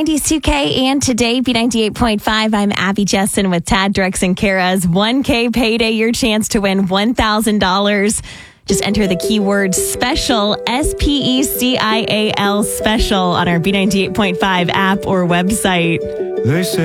90s 2K and today, B98.5. I'm Abby Jessen with Tad, Drex, and Kara's 1K payday. Your chance to win $1,000. Just enter the keyword special, SPECIAL special on our B98.5 app or website. They say